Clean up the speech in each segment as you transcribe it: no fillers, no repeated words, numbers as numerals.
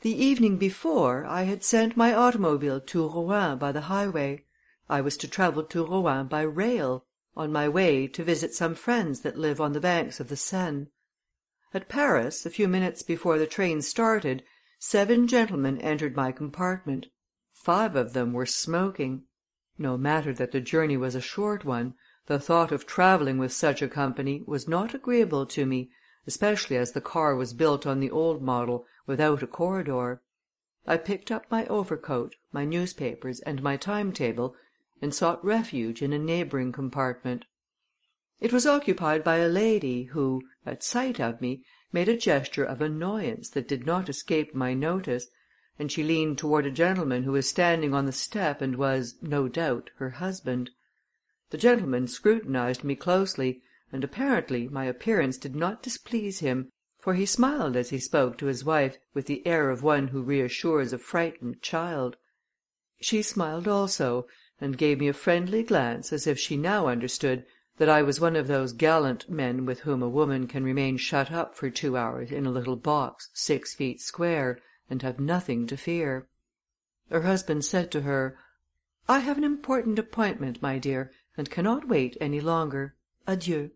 The evening before, I had sent my automobile to Rouen by the highway. I was to travel to Rouen by rail, on my way to visit some friends that live on the banks of the Seine. At Paris, a few minutes before the train started, 7 gentlemen entered my compartment. 5 of them were smoking. No matter that the journey was a short one, the thought of travelling with such a company was not agreeable to me, especially as the car was built on the old model, without a corridor. I picked up my overcoat, my newspapers, and my timetable, and sought refuge in a neighbouring compartment. It was occupied by a lady who, at sight of me, made a gesture of annoyance that did not escape my notice, and she leaned toward a gentleman who was standing on the step and was, no doubt, her husband. The gentleman scrutinized me closely, and apparently my appearance did not displease him, for he smiled as he spoke to his wife with the air of one who reassures a frightened child. She smiled also, and gave me a friendly glance as if she now understood that I was one of those gallant men with whom a woman can remain shut up for 2 hours in a little box 6 feet square, and have nothing to fear. Her husband said to her, "I have an important appointment, my dear, and cannot wait any longer. Adieu."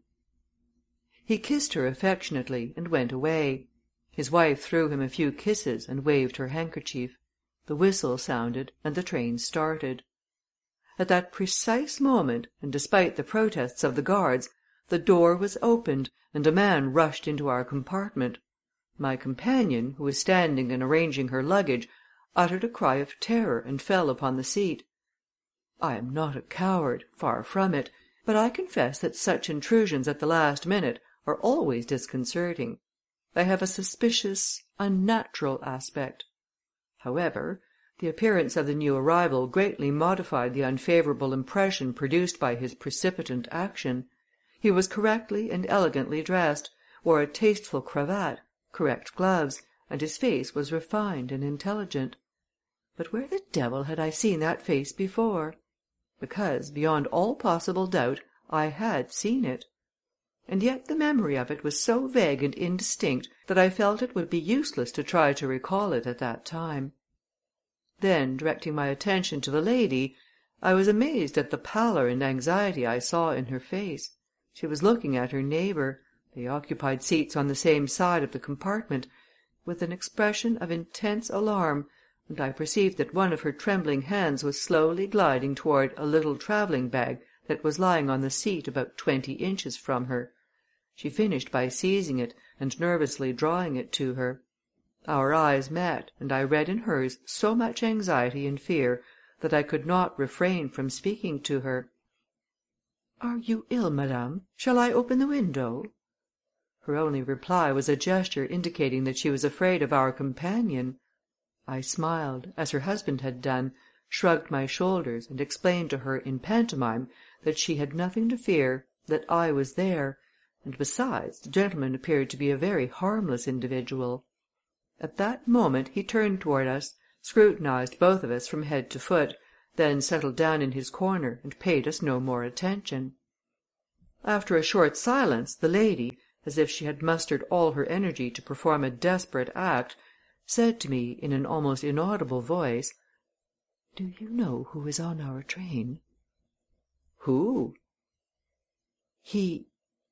He kissed her affectionately and went away. His wife threw him a few kisses and waved her handkerchief. The whistle sounded and the train started. At that precise moment, and despite the protests of the guards, the door was opened and a man rushed into our compartment. My companion, who was standing and arranging her luggage, uttered a cry of terror and fell upon the seat. I am not a coward, far from it, but I confess that such intrusions at the last minute are always disconcerting. They have a suspicious, unnatural aspect. However, the appearance of the new arrival greatly modified the unfavourable impression produced by his precipitant action. He was correctly and elegantly dressed, wore a tasteful cravat, correct gloves, and his face was refined and intelligent. But where the devil had I seen that face before? Because, beyond all possible doubt, I had seen it. And yet the memory of it was so vague and indistinct that I felt it would be useless to try to recall it at that time. Then, directing my attention to the lady, I was amazed at the pallor and anxiety I saw in her face. She was looking at her neighbour, they occupied seats on the same side of the compartment, with an expression of intense alarm, and I perceived that one of her trembling hands was slowly gliding toward a little travelling bag that was lying on the seat about 20 inches from her. She finished by seizing it and nervously drawing it to her. Our eyes met, and I read in hers so much anxiety and fear that I could not refrain from speaking to her. "Are you ill, madame? Shall I open the window?" Her only reply was a gesture indicating that she was afraid of our companion. I smiled, as her husband had done, shrugged my shoulders, and explained to her in pantomime that she had nothing to fear, that I was there, and besides, the gentleman appeared to be a very harmless individual. At that moment he turned toward us, scrutinized both of us from head to foot, then settled down in his corner and paid us no more attention. After a short silence, the lady, as if she had mustered all her energy to perform a desperate act, said to me in an almost inaudible voice, "Do you know who is on our train?" "Who?" He...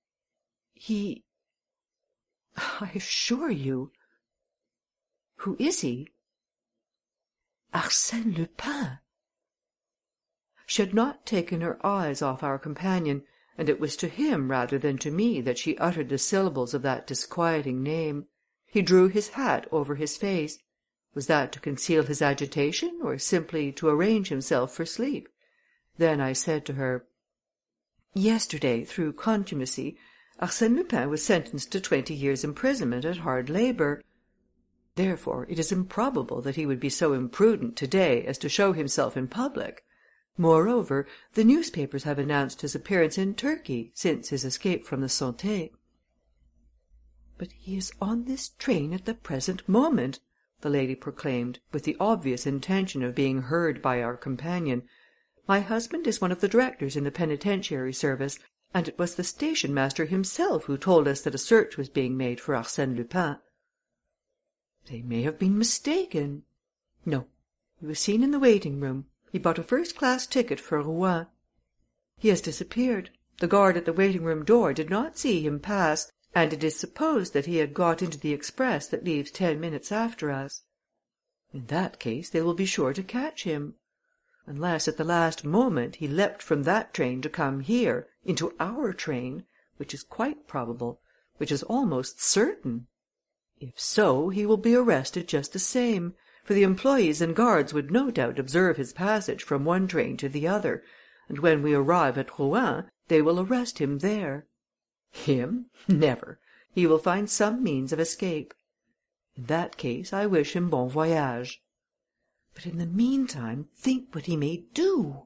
I assure you." "Who is he?" "Arsène Lupin." She had not taken her eyes off our companion, and it was to him rather than to me that she uttered the syllables of that disquieting name. He drew his hat over his face. Was that to conceal his agitation, or simply to arrange himself for sleep? Then I said to her, "Yesterday, through contumacy, Arsène Lupin was sentenced to 20 years' imprisonment at hard labour. Therefore, it is improbable that he would be so imprudent to-day as to show himself in public. Moreover, the newspapers have announced his appearance in Turkey since his escape from the Santé." "But he is on this train at the present moment," the lady proclaimed, with the obvious intention of being heard by our companion. "My husband is one of the directors in the penitentiary service, and it was the station master himself who told us that a search was being made for Arsène Lupin." They may have been mistaken. No, he was seen in the waiting room. He bought a first-class ticket for Rouen. He has disappeared. The guard at the waiting-room door did not see him pass, and it is supposed that he had got into the express that leaves 10 minutes after us. In that case, they will be sure to catch him. Unless, at the last moment, he leapt from that train to come here, into our train, which is quite probable, which is almost certain. If so, he will be arrested just the same, for the employees and guards would no doubt observe his passage from one train to the other, and when we arrive at Rouen, they will arrest him there. Him? Never. He will find some means of escape. In that case, I wish him bon voyage. But in the meantime, think what he may do."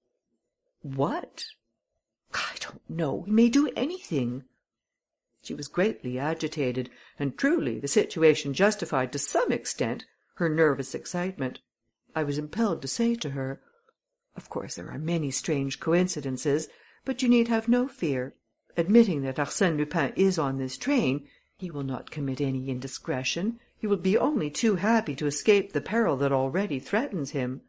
"What?" "I don't know. He may do anything." She was greatly agitated, and truly the situation justified to some extent her nervous excitement. I was impelled to say to her: "Of course there are many strange coincidences, but you need have no fear. Admitting that Arsène Lupin is on this train, he will not commit any indiscretion. He will be only too happy to escape the peril that already threatens him."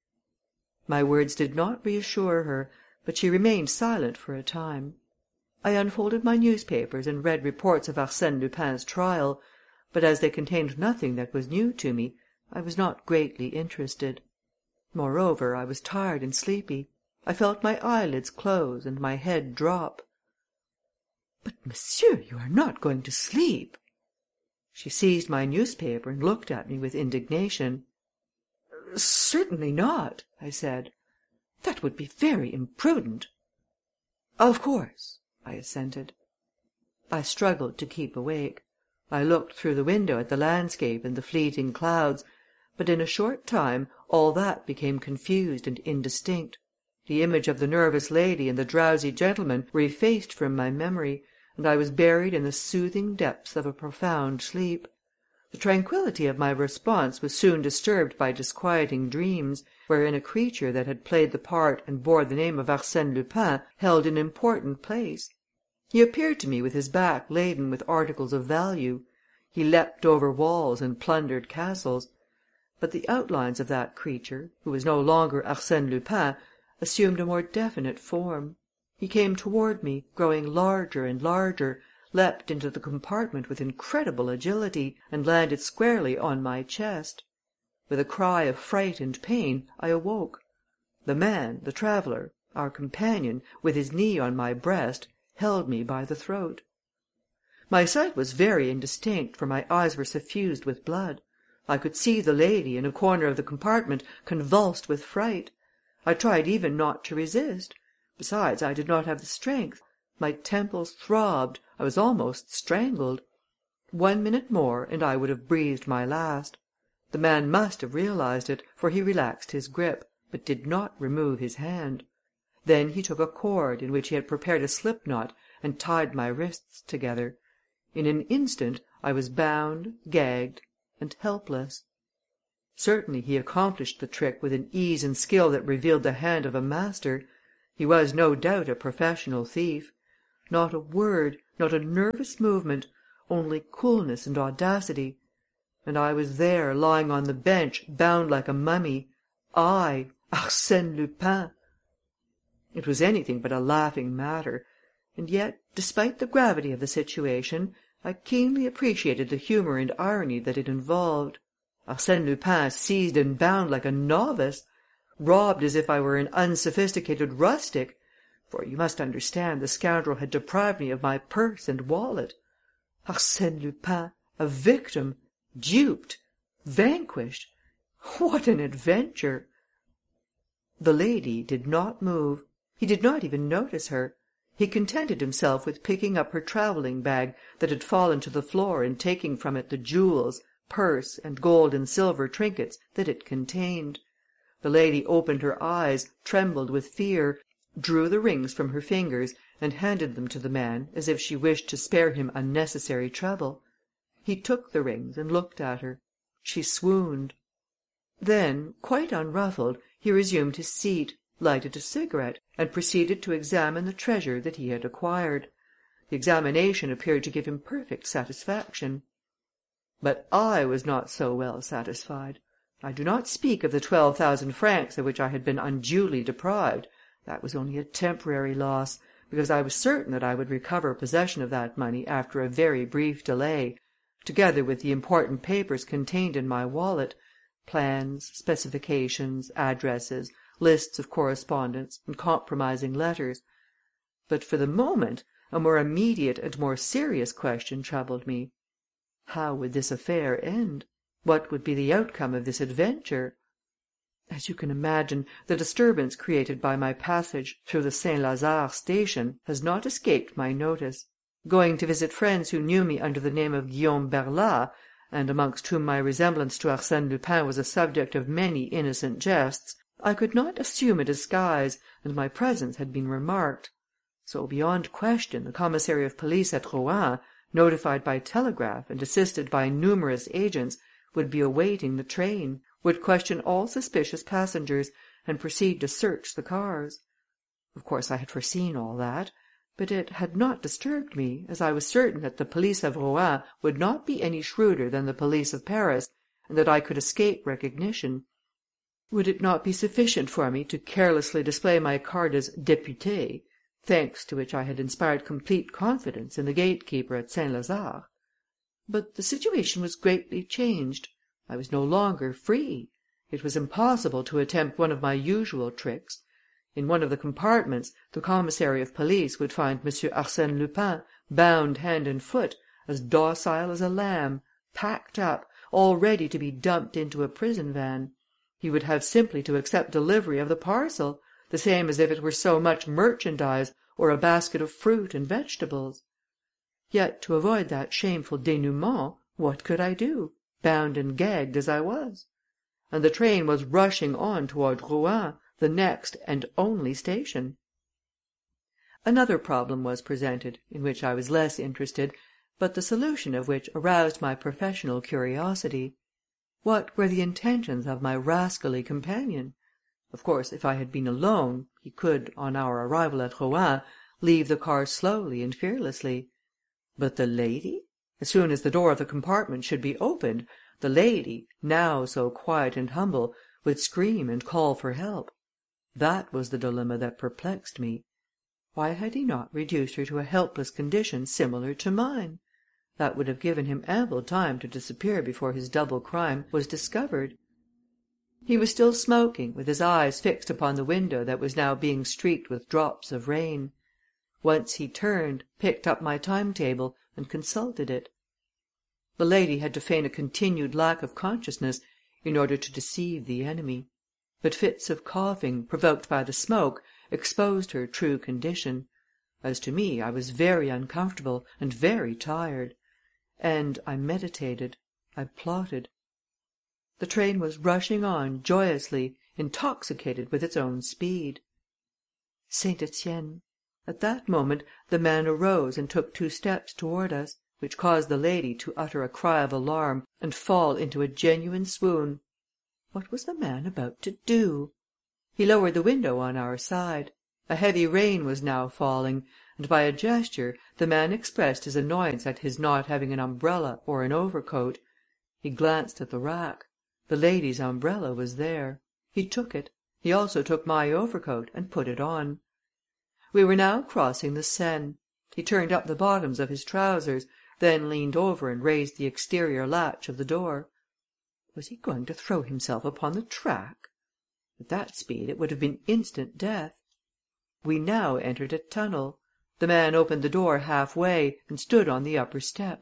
My words did not reassure her, but she remained silent for a time. I unfolded my newspapers and read reports of Arsène Lupin's trial, but as they contained nothing that was new to me, I was not greatly interested. Moreover, I was tired and sleepy. I felt my eyelids close and my head drop. "But, monsieur, you are not going to sleep?" She seized my newspaper and looked at me with indignation. "Certainly not," I said. "That would be very imprudent." "Of course," I assented. I struggled to keep awake. I looked through the window at the landscape and the fleeting clouds, but in a short time all that became confused and indistinct. The image of the nervous lady and the drowsy gentleman were effaced from my memory, and I was buried in the soothing depths of a profound sleep. The tranquillity of my response was soon disturbed by disquieting dreams, wherein a creature that had played the part and bore the name of Arsène Lupin held an important place. He appeared to me with his back laden with articles of value. He leapt over walls and plundered castles. But the outlines of that creature, who was no longer Arsène Lupin, assumed a more definite form. He came toward me, growing larger and larger, leapt into the compartment with incredible agility, and landed squarely on my chest. With a cry of fright and pain, I awoke. The man, the traveller, our companion, with his knee on my breast, held me by the throat. My sight was very indistinct, for my eyes were suffused with blood. I could see the lady, in a corner of the compartment, convulsed with fright. I tried even not to resist. Besides, I did not have the strength. My temples throbbed. I was almost strangled. 1 minute more, and I would have breathed my last. The man must have realized it, for he relaxed his grip, but did not remove his hand. Then he took a cord, in which he had prepared a slip knot, and tied my wrists together. In an instant I was bound, gagged, and helpless. Certainly he accomplished the trick with an ease and skill that revealed the hand of a master. He was no doubt a professional thief. Not a word, not a nervous movement, only coolness and audacity. And I was there, lying on the bench, bound like a mummy. I, Arsène Lupin! It was anything but a laughing matter. And yet, despite the gravity of the situation, I keenly appreciated the humour and irony that it involved. Arsène Lupin seized and bound like a novice! Robbed as if I were an unsophisticated rustic! For you must understand the scoundrel had deprived me of my purse and wallet. Arsène Lupin, a victim, duped, vanquished! What an adventure! The lady did not move. He did not even notice her. He contented himself with picking up her travelling bag that had fallen to the floor and taking from it the jewels, purse, and gold and silver trinkets that it contained. The lady opened her eyes, trembled with fear, drew the rings from her fingers, and handed them to the man as if she wished to spare him unnecessary trouble. He took the rings and looked at her. She swooned. Then, quite unruffled, he resumed his seat, lighted a cigarette, and proceeded to examine the treasure that he had acquired. The examination appeared to give him perfect satisfaction. But I was not so well satisfied. I do not speak of the 12,000 francs of which I had been unduly deprived. That was only a temporary loss, because I was certain that I would recover possession of that money after a very brief delay, together with the important papers contained in my wallet: plans, specifications, addresses, lists of correspondence, and compromising letters. But for the moment, a more immediate and more serious question troubled me. How would this affair end? What would be the outcome of this adventure? As you can imagine, the disturbance created by my passage through the Saint-Lazare station has not escaped my notice. Going to visit friends who knew me under the name of Guillaume Berlat, and amongst whom my resemblance to Arsène Lupin was a subject of many innocent jests, I could not assume a disguise, and my presence had been remarked. So, beyond question, the commissary of police at Rouen, notified by telegraph and assisted by numerous agents, would be awaiting the train, would question all suspicious passengers, and proceed to search the cars. Of course, I had foreseen all that, but it had not disturbed me, as I was certain that the police of Rouen would not be any shrewder than the police of Paris, and that I could escape recognition. Would it not be sufficient for me to carelessly display my card as député, thanks to which I had inspired complete confidence in the gatekeeper at Saint-Lazare? But the situation was greatly changed. I was no longer free. It was impossible to attempt one of my usual tricks. In one of the compartments, the commissary of police would find Monsieur Arsène Lupin, bound hand and foot, as docile as a lamb, packed up, all ready to be dumped into a prison van. He would have simply to accept delivery of the parcel, the same as if it were so much merchandise, or a basket of fruit and vegetables. Yet, to avoid that shameful dénouement, what could I do, bound and gagged as I was? And the train was rushing on toward Rouen, the next and only station. Another problem was presented, in which I was less interested, but the solution of which aroused my professional curiosity. What were the intentions of my rascally companion? Of course, if I had been alone, he could, on our arrival at Rouen, leave the car slowly and fearlessly. But the lady? As soon as the door of the compartment should be opened, the lady, now so quiet and humble, would scream and call for help. That was the dilemma that perplexed me. Why had he not reduced her to a helpless condition similar to mine? That would have given him ample time to disappear before his double crime was discovered. He was still smoking, with his eyes fixed upon the window that was now being streaked with drops of rain. Once he turned, picked up my time-table, and consulted it. The lady had to feign a continued lack of consciousness in order to deceive the enemy. But fits of coughing, provoked by the smoke, exposed her true condition. As to me, I was very uncomfortable and very tired. And I meditated, I plotted. The train was rushing on joyously, intoxicated with its own speed. Saint-Étienne. At that moment, the man arose and took 2 steps toward us, which caused the lady to utter a cry of alarm and fall into a genuine swoon. What was the man about to do? He lowered the window on our side. A heavy rain was now falling, and by a gesture the man expressed his annoyance at his not having an umbrella or an overcoat. He glanced at the rack. The lady's umbrella was there. He took it. He also took my overcoat and put it on. We were now crossing the Seine. He turned up the bottoms of his trousers, then leaned over and raised the exterior latch of the door. Was he going to throw himself upon the track? At that speed it would have been instant death. We now entered a tunnel. The man opened the door halfway and stood on the upper step.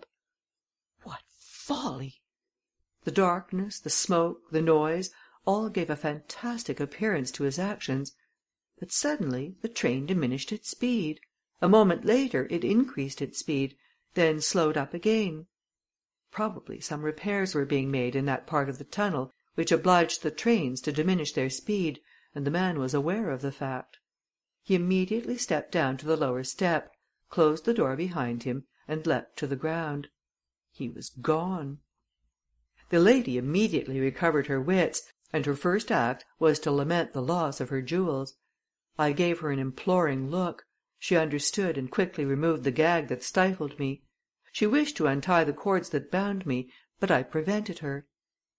What folly! The darkness, the smoke, the noise, all gave a fantastic appearance to his actions. But suddenly the train diminished its speed. A moment later it increased its speed, then slowed up again. Probably some repairs were being made in that part of the tunnel which obliged the trains to diminish their speed, and the man was aware of the fact. He immediately stepped down to the lower step, closed the door behind him, and leapt to the ground. He was gone. The lady immediately recovered her wits, and her first act was to lament the loss of her jewels. I gave her an imploring look. She understood and quickly removed the gag that stifled me. She wished to untie the cords that bound me, but I prevented her.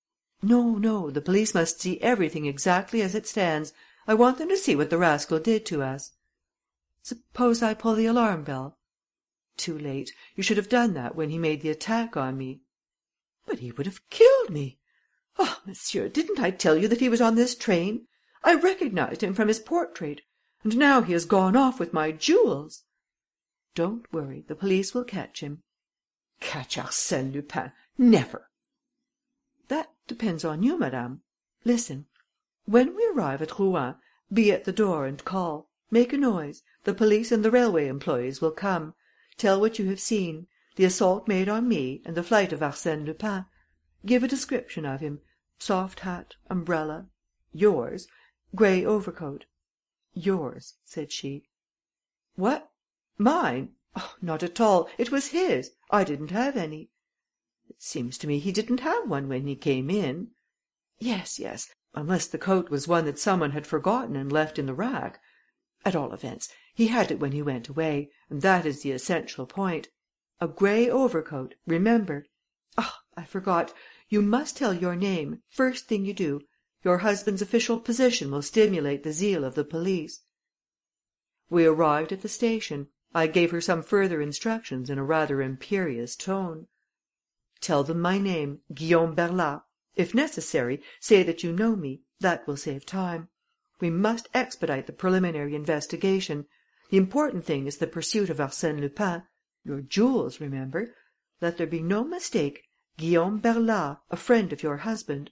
No, the police must see everything exactly as it stands. I want them to see what the rascal did to us." "Suppose I pull the alarm bell?" "Too late. You should have done that when he made the attack on me." "But he would have killed me. Ah, monsieur, didn't I tell you that he was on this train? I recognized him from his portrait. And now he has gone off with my jewels." "Don't worry. The police will catch him." "Catch Arsène Lupin? Never!" "That depends on you, madame. Listen. When we arrive at Rouen, be at the door and call. Make a noise. The police and the railway employees will come. Tell what you have seen: the assault made on me and the flight of Arsène Lupin. Give a description of him: soft hat, umbrella, yours, grey overcoat." "Yours," said she. "What? Mine? Oh, not at all. It was his. I didn't have any." "It seems to me he didn't have one when he came in." Yes, unless the coat was one that some one had forgotten and left in the rack. At all events, he had it when he went away, and that is the essential point. A grey overcoat, remember. Ah, I forgot. You must tell your name, first thing you do. Your husband's official position will stimulate the zeal of the police." We arrived at the station. I gave her some further instructions in a rather imperious tone. "Tell them my name, Guillaume Berlat. If necessary, say that you know me. That will save time. We must expedite the preliminary investigation. The important thing is the pursuit of Arsène Lupin. Your jewels, remember. Let there be no mistake. Guillaume Berlat, a friend of your husband."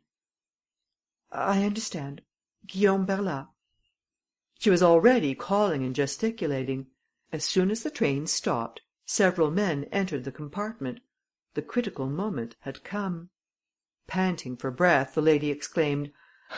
"I understand. Guillaume Berlat." She was already calling and gesticulating. As soon as the train stopped, several men entered the compartment. The critical moment had come. Panting for breath, the lady exclaimed: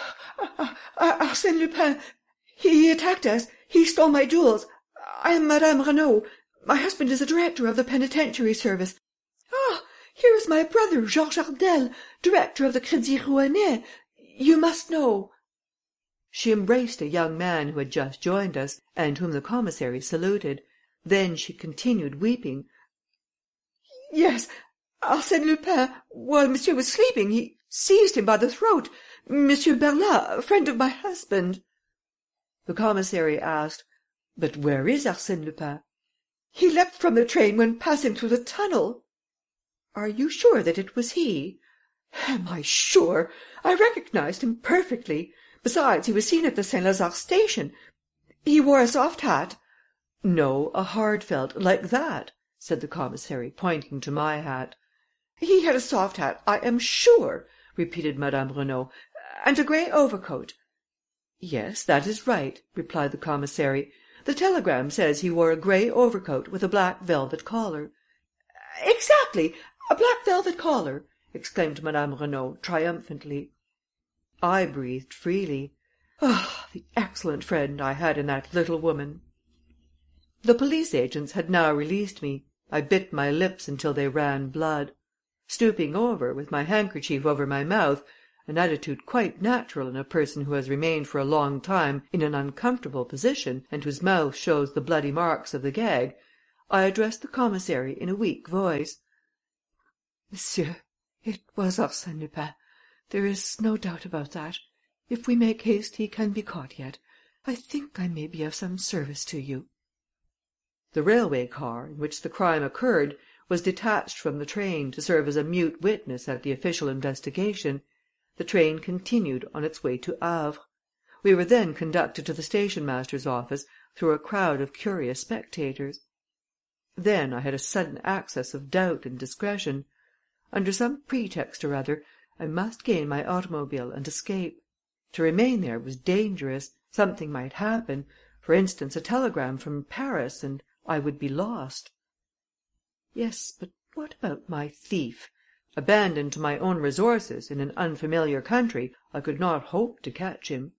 "Arsène Lupin! He attacked us! He stole my jewels! I am Madame Renaud. My husband is the director of the penitentiary service. Ah, here is my brother, Georges Ardelle, director of the Crédit Rouennais. You must know." She embraced a young man who had just joined us, and whom the commissary saluted. Then she continued weeping: "Yes, Arsène Lupin, while monsieur was sleeping, he seized him by the throat. Monsieur Berlat, a friend of my husband." The commissary asked: "But where is Arsène Lupin?" "He leapt from the train when passing through the tunnel." "Are you sure that it was he?" "Am I sure? I recognized him perfectly. Besides, he was seen at the Saint-Lazare station. He wore a soft hat." "No, a hard felt, like that," said the commissary, pointing to my hat. "He had a soft hat, I am sure," repeated Madame Renaud, "and a grey overcoat." "Yes, that is right," replied the commissary. "The telegram says he wore a grey overcoat with a black velvet collar." "Exactly, a black velvet collar!" exclaimed Madame Renaud, triumphantly. I breathed freely. Ah, the excellent friend I had in that little woman! The police agents had now released me. I bit my lips until they ran blood. Stooping over, with my handkerchief over my mouth, an attitude quite natural in a person who has remained for a long time in an uncomfortable position and whose mouth shows the bloody marks of the gag, I addressed the commissary in a weak voice: "Monsieur, it was Arsène Lupin. There is no doubt about that. If we make haste, he can be caught yet. I think I may be of some service to you." The railway car, in which the crime occurred, was detached from the train to serve as a mute witness at the official investigation. The train continued on its way to Havre. We were then conducted to the station master's office through a crowd of curious spectators. Then I had a sudden access of doubt and discretion. Under some pretext or other, I must gain my automobile and escape. To remain there was dangerous. Something might happen, for instance, a telegram from Paris, and I would be lost. Yes, but what about my thief? Abandoned to my own resources, in an unfamiliar country, I could not hope to catch him.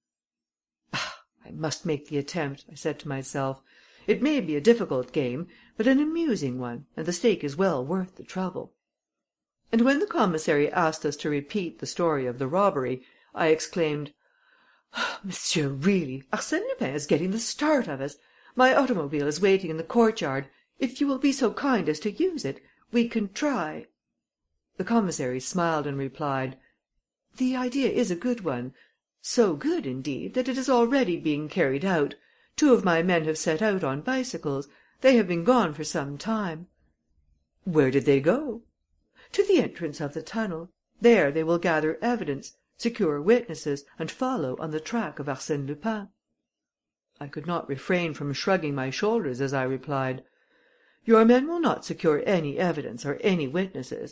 I must make the attempt, I said to myself. It may be a difficult game, but an amusing one, and the stake is well worth the trouble. And when the commissary asked us to repeat the story of the robbery, I exclaimed: "Monsieur, really, Arsène Lupin is getting the start of us. My automobile is waiting in the courtyard. If you will be so kind as to use it, we can try." The commissary smiled and replied: "The idea is a good one. So good, indeed, that it is already being carried out. 2 of my men have set out on bicycles. They have been gone for some time." "Where did they go?" "To the entrance of the tunnel. There they will gather evidence, secure witnesses, and follow on the track of Arsène Lupin." I could not refrain from shrugging my shoulders as I replied: "Your men will not secure any evidence or any witnesses."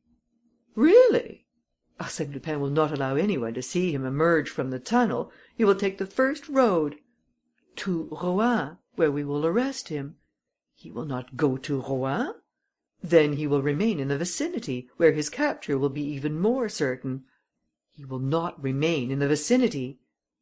"Really?" "Arsène Lupin will not allow any one to see him emerge from the tunnel. He will take the first road." "To Rouen, where we will arrest him." "He will not go to Rouen." "Then he will remain in the vicinity, where his capture will be even more certain." "He will not remain in the vicinity."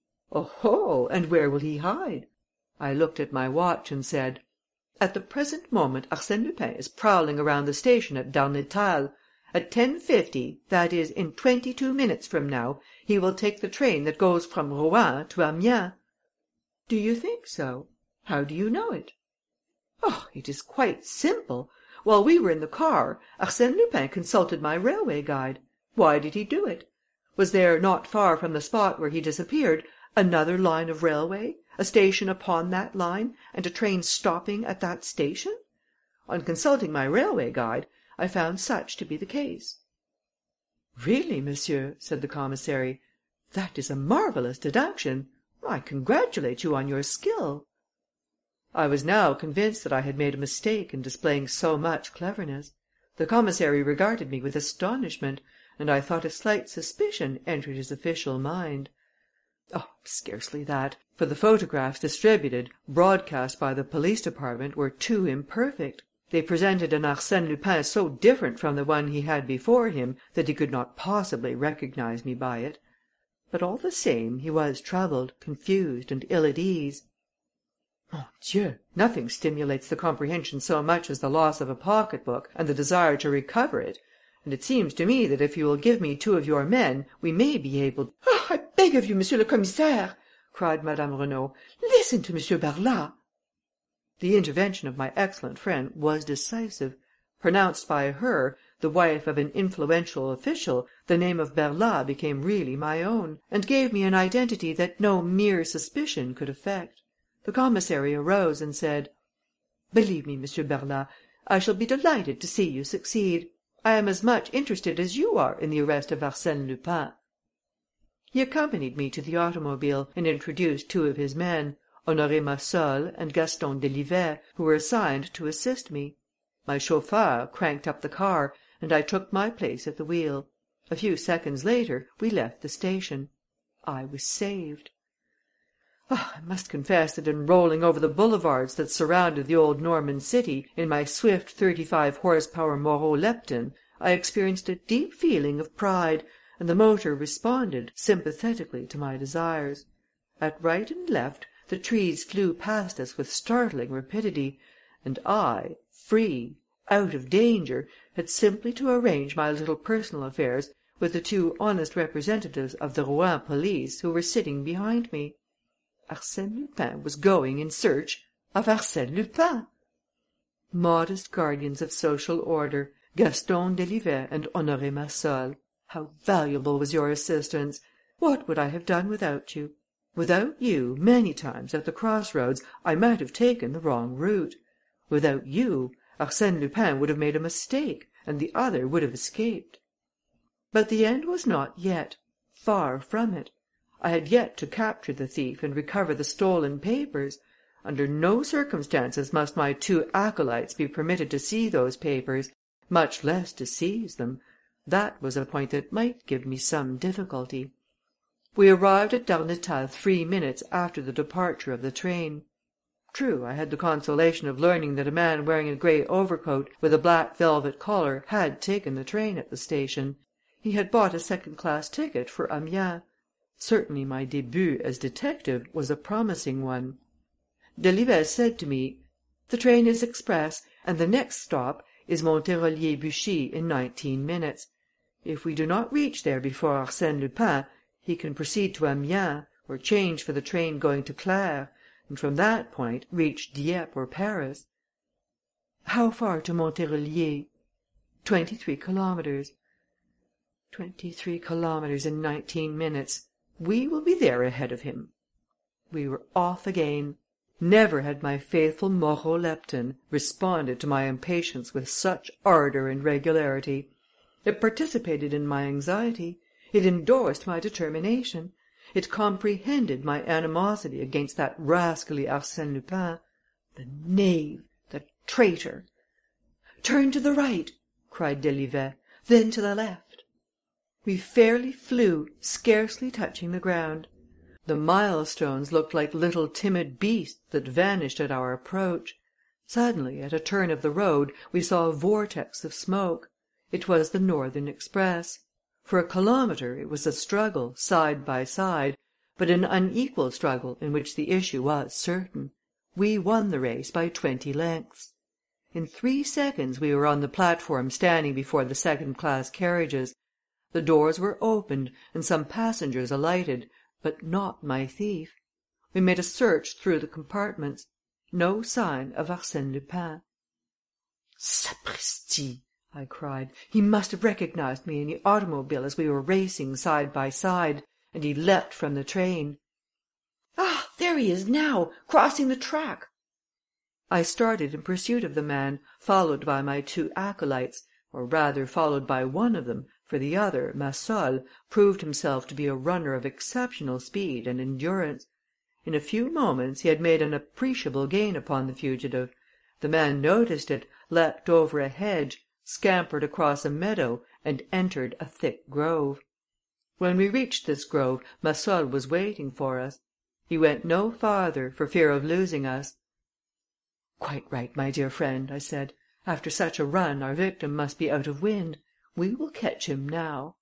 "Oho! And where will he hide?" I looked at my watch and said: "At the present moment, Arsène Lupin is prowling around the station at Darnétal. At 10:50, that is, in 22 minutes from now, he will take the train that goes from Rouen to Amiens." "Do you think so? How do you know it?" "Oh, it is quite simple. While we were in the car, Arsène Lupin consulted my railway guide. Why did he do it? Was there, not far from the spot where he disappeared, another line of railway, a station upon that line, and a train stopping at that station? On consulting my railway guide, I found such to be the case." "Really, monsieur," said the commissary, "that is a marvellous deduction. I congratulate you on your skill." I was now convinced that I had made a mistake in displaying so much cleverness. The commissary regarded me with astonishment, and I thought a slight suspicion entered his official mind. Oh, scarcely that, for the photographs distributed, broadcast by the police department, were too imperfect. They presented an Arsène Lupin so different from the one he had before him that he could not possibly recognize me by it. But all the same, he was troubled, confused, and ill at ease. Mon Dieu! Nothing stimulates the comprehension so much as the loss of a pocket book and the desire to recover it, and it seems to me that if you will give me 2 of your men, we may be able... "Oh, I beg of you, Monsieur le Commissaire," cried Madame Renaud, "listen to Monsieur Barlas." The intervention of my excellent friend was decisive. Pronounced by her, the wife of an influential official, the name of Barlas became really my own, and gave me an identity that no mere suspicion could affect. The commissary arose and said: "Believe me, Monsieur Barlas, I shall be delighted to see you succeed. I am as much interested as you are in the arrest of Arsène Lupin." He accompanied me to the automobile, and introduced 2 of his men, Honoré Massol and Gaston Delivet, who were assigned to assist me. My chauffeur cranked up the car, and I took my place at the wheel. A few seconds later, we left the station. I was saved. I must confess that in rolling over the boulevards that surrounded the old Norman city, in my swift 35 horsepower Moreau Lepton, I experienced a deep feeling of pride, and the motor responded sympathetically to my desires. At right and left, the trees flew past us with startling rapidity, and I, free, out of danger, had simply to arrange my little personal affairs with the 2 honest representatives of the Rouen police who were sitting behind me. Arsène Lupin was going in search of Arsène Lupin! Modest guardians of social order, Gaston Delivet and Honoré Massol, how valuable was your assistance! What would I have done without you? Without you, many times, at the cross roads, I might have taken the wrong route. Without you, Arsène Lupin would have made a mistake, and the other would have escaped. But the end was not yet, far from it. I had yet to capture the thief and recover the stolen papers. Under no circumstances must my 2 acolytes be permitted to see those papers, much less to seize them. That was a point that might give me some difficulty. We arrived at Darnétal 3 minutes after the departure of the train. True, I had the consolation of learning that a man wearing a grey overcoat with a black velvet collar had taken the train at the station. He had bought a second-class ticket for Amiens. Certainly my début as detective was a promising one. Delivet said to me: "The train is express, and the next stop is Montérolier-Buchy in 19 minutes. If we do not reach there before Arsène Lupin, he can proceed to Amiens, or change for the train going to Clare, and from that point reach Dieppe or Paris." "How far to Montérolier?" 23 kilometres. 23 kilometers in 19 minutes. We will be there ahead of him. We were off again. Never had my faithful Moreau lepton responded to my impatience with such ardor and regularity. It participated in my anxiety. It endorsed my determination. It comprehended my animosity against that rascally Arsène Lupin. The knave! The traitor! "Turn to the right!" cried Delivet. "Then to the left." We fairly flew, scarcely touching the ground. The milestones looked like little timid beasts that vanished at our approach. Suddenly, at a turn of the road, we saw a vortex of smoke. It was the Northern Express. For a kilometre it was a struggle, side by side, but an unequal struggle in which the issue was certain. We won the race by 20 lengths. In 3 seconds we were on the platform standing before the second-class carriages. The doors were opened and some passengers alighted, but not my thief. We made a search through the compartments. No sign of Arsène Lupin. "Sapristi!" I cried. "He must have recognized me in the automobile as we were racing side by side, and he leapt from the train." "Ah, there he is now, crossing the track!" I started in pursuit of the man, followed by my 2 acolytes, or rather followed by one of them, for the other, Massol, proved himself to be a runner of exceptional speed and endurance. In a few moments he had made an appreciable gain upon the fugitive. The man noticed it, leapt over a hedge, scampered across a meadow, and entered a thick grove. When we reached this grove, Massol was waiting for us. He went no farther, for fear of losing us. "Quite right, my dear friend," I said. "After such a run, our victim must be out of wind. We will catch him now."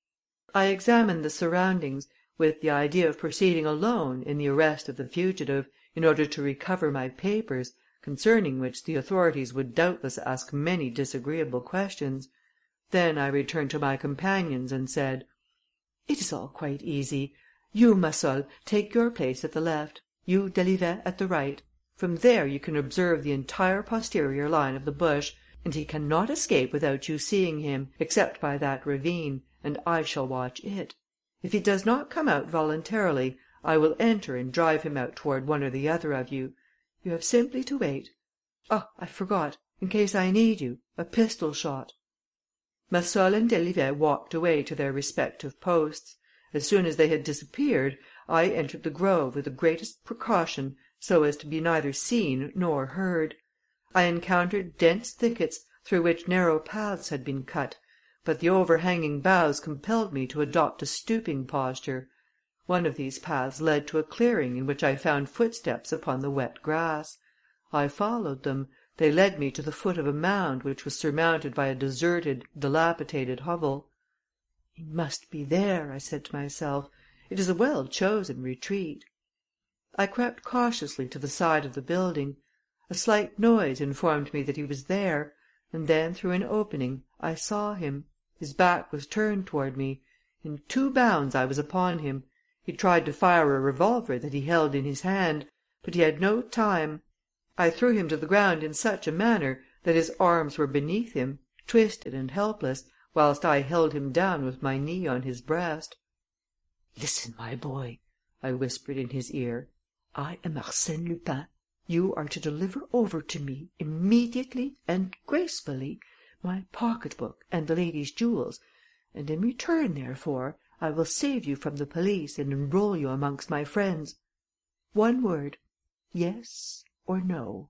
I examined the surroundings, with the idea of proceeding alone in the arrest of the fugitive, in order to recover my papers, concerning which the authorities would doubtless ask many disagreeable questions. Then I returned to my companions and said: "It is all quite easy. You, Massol, take your place at the left; you, Delivet, at the right. From there you can observe the entire posterior line of the bush, and he cannot escape without you seeing him, except by that ravine, and I shall watch it. If he does not come out voluntarily, I will enter and drive him out toward one or the other of you. You have simply to wait. Ah, I forgot, in case I need you, a pistol shot." Massol and Delivet walked away to their respective posts. As soon as they had disappeared, I entered the grove with the greatest precaution, so as to be neither seen nor heard. I encountered dense thickets, through which narrow paths had been cut, but the overhanging boughs compelled me to adopt a stooping posture. One of these paths led to a clearing in which I found footsteps upon the wet grass. I followed them. They led me to the foot of a mound which was surmounted by a deserted, dilapidated hovel. "He must be there," I said to myself. "It is a well chosen retreat." I crept cautiously to the side of the building. A slight noise informed me that he was there, and then, through an opening, I saw him. His back was turned toward me. In 2 bounds I was upon him. He tried to fire a revolver that he held in his hand, but he had no time. I threw him to the ground in such a manner that his arms were beneath him, twisted and helpless, whilst I held him down with my knee on his breast. "Listen, my boy," I whispered in his ear. "I am Arsène Lupin. You are to deliver over to me, immediately and gracefully, my pocket-book and the lady's jewels, and in return, therefore, I will save you from the police and enroll you amongst my friends. One word, yes or no?"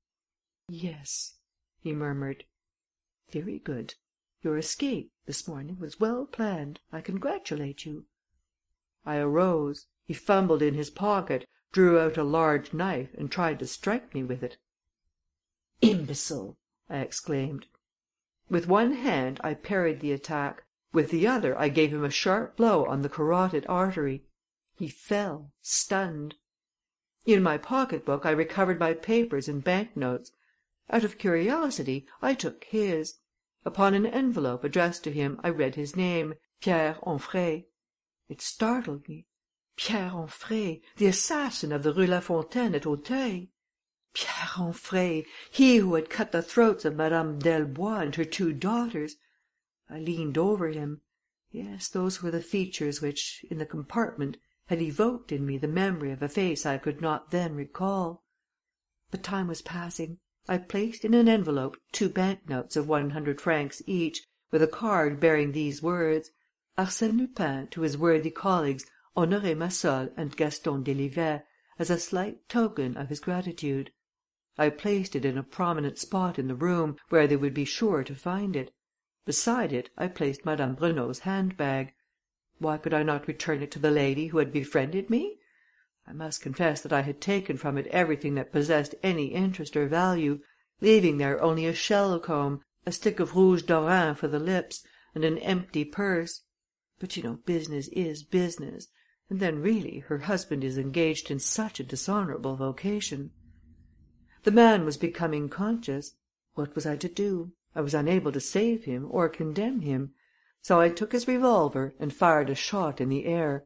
"Yes," he murmured. "Very good. Your escape, this morning, was well planned. I congratulate you." I arose. He fumbled in his pocket, drew out a large knife, and tried to strike me with it. "Imbecile!" I exclaimed. With one hand I parried the attack. With the other I gave him a sharp blow on the carotid artery. He fell, stunned. In my pocket-book I recovered my papers and bank notes. Out of curiosity I took his. Upon an envelope addressed to him I read his name, Pierre Onfray. It startled me. Pierre Onfray, the assassin of the Rue La Fontaine at Auteuil! Pierre Onfray, he who had cut the throats of Madame Delbois and her 2 daughters! I leaned over him. Yes, those were the features which, in the compartment, had evoked in me the memory of a face I could not then recall. But time was passing. I placed in an envelope 2 bank notes of 100 francs each, with a card bearing these words: Arsène Lupin to his worthy colleagues Honoré Massol and Gaston d'Elivet, as a slight token of his gratitude. I placed it in a prominent spot in the room, where they would be sure to find it. Beside it I placed Madame Renaud's handbag. Why could I not return it to the lady who had befriended me? I must confess that I had taken from it everything that possessed any interest or value, leaving there only a shell comb, a stick of rouge d'Oran for the lips, and an empty purse. But, you know, business is business. And then, really, her husband is engaged in such a dishonourable vocation. The man was becoming conscious. What was I to do? I was unable to save him or condemn him. So I took his revolver and fired a shot in the air.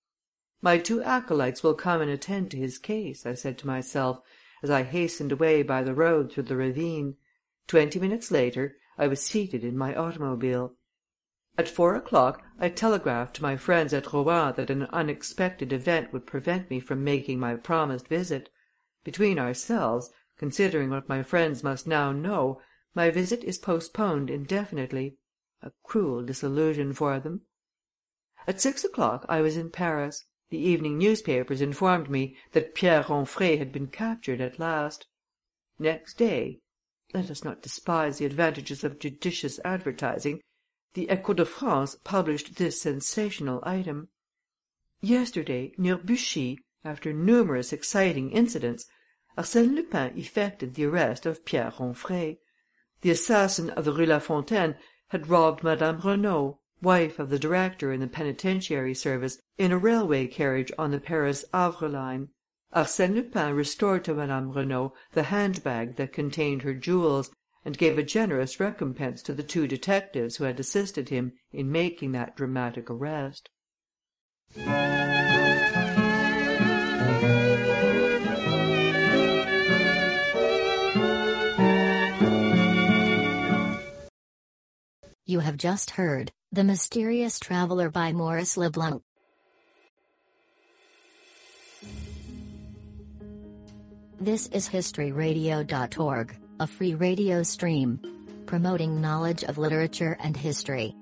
My 2 acolytes will come and attend to his case, I said to myself, as I hastened away by the road through the ravine. 20 minutes later, I was seated in my automobile. At 4 o'clock, I telegraphed to my friends at Rouen that an unexpected event would prevent me from making my promised visit. Between ourselves, considering what my friends must now know, my visit is postponed indefinitely. A cruel disillusion for them. At 6 o'clock I was in Paris. The evening newspapers informed me that Pierre Onfray had been captured at last. Next day, let us not despise the advantages of judicious advertising, the Echo de France published this sensational item: Yesterday, near Buchy, after numerous exciting incidents, Arsène Lupin effected the arrest of Pierre Onfray. The assassin of the Rue La Fontaine had robbed Madame Renaud, wife of the director in the penitentiary service, in a railway carriage on the Paris-Havre line. Arsène Lupin restored to Madame Renaud the handbag that contained her jewels, and gave a generous recompense to the 2 detectives who had assisted him in making that dramatic arrest. You have just heard The Mysterious Traveler by Maurice Leblanc. This is historyradio.org, a free radio stream promoting knowledge of literature and history.